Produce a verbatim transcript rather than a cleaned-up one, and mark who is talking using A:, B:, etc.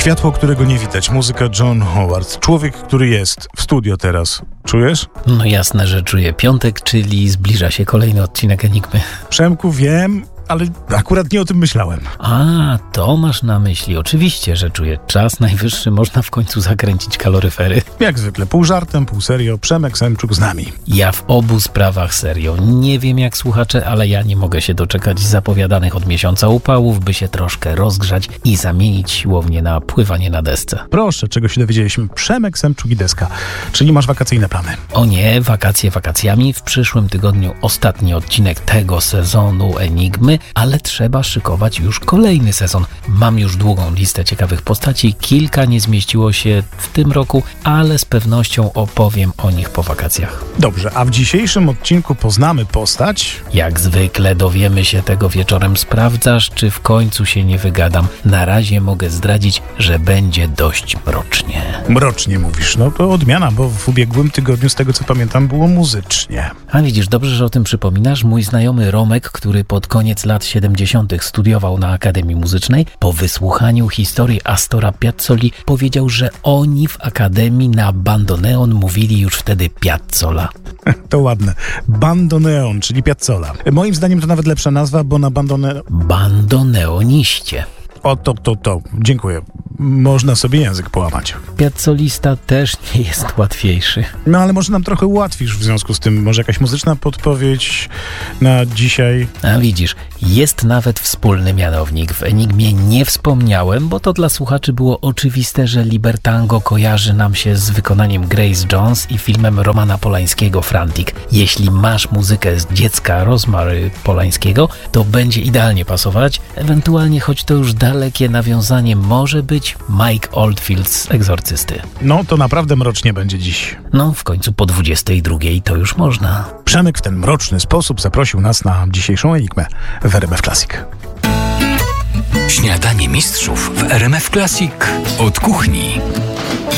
A: Światło, którego nie widać. Muzyka John Howard. Człowiek, który jest w studio teraz. Czujesz?
B: No jasne, że czuję. Piątek, czyli zbliża się kolejny odcinek Enigmy.
A: Przemku, wiem, ale akurat nie o tym myślałem.
B: A, to masz na myśli. Oczywiście, że czuję. Czas najwyższy, można w końcu zakręcić kaloryfery.
A: Jak zwykle, pół żartem, pół serio. Przemek Semczuk z nami.
B: Ja w obu sprawach serio. Nie wiem jak słuchacze, ale ja nie mogę się doczekać zapowiadanych od miesiąca upałów, by się troszkę rozgrzać i zamienić siłownię na pływanie na desce.
A: Proszę, czego się dowiedzieliśmy. Przemek Semczuk i deska. Czyli masz wakacyjne plany.
B: O nie, wakacje wakacjami. W przyszłym tygodniu ostatni odcinek tego sezonu Enigmy, ale trzeba szykować już kolejny sezon. Mam już długą listę ciekawych postaci, kilka nie zmieściło się w tym roku, ale z pewnością opowiem o nich po wakacjach.
A: Dobrze, a w dzisiejszym odcinku poznamy postać.
B: Jak zwykle dowiemy się tego wieczorem. Sprawdzasz, czy w końcu się nie wygadam. Na razie mogę zdradzić, że będzie dość mrocznie.
A: Mrocznie mówisz, no to odmiana, bo w ubiegłym tygodniu, z tego co pamiętam, było muzycznie.
B: A widzisz, dobrze, że o tym przypominasz. Mój znajomy Romek, który pod koniec lat siedemdziesiątych studiował na Akademii Muzycznej, po wysłuchaniu historii Astora Piazzoli powiedział, że oni w Akademii na bandoneon mówili już wtedy Piazzolla.
A: To ładne. Bandoneon, czyli Piazzolla. Moim zdaniem to nawet lepsza nazwa, bo na bandoneon...
B: Bandoneoniście.
A: O, to, to, to. Dziękuję. Można sobie język połamać.
B: Piazzolista też nie jest łatwiejszy.
A: No ale może nam trochę ułatwisz w związku z tym. Może jakaś muzyczna podpowiedź na dzisiaj?
B: A widzisz, jest nawet wspólny mianownik. W Enigmie nie wspomniałem, bo to dla słuchaczy było oczywiste, że Libertango kojarzy nam się z wykonaniem Grace Jones i filmem Romana Polańskiego Frantic. Jeśli masz muzykę z dziecka Rozmary Polańskiego, to będzie idealnie pasować. Ewentualnie, choć to już dalekie nawiązanie, może być Mike Oldfield z Egzorcysty.
A: No to naprawdę mrocznie będzie dziś.
B: No w końcu po dwudziestej drugiej to już można.
A: Przemek w ten mroczny sposób zaprosił nas na dzisiejszą Enigmę w R M F Classic.
C: Śniadanie mistrzów w R M F Classic od kuchni.